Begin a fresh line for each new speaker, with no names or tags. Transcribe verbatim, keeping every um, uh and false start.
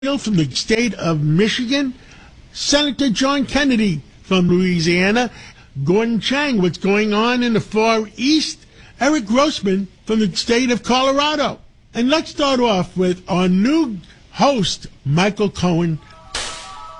From the state of Michigan, Senator John Kennedy from Louisiana, Gordon Chang, what's going on in the Far East, Eric Grossman from the state of Colorado. And let's start off with our new host, Michael Cohen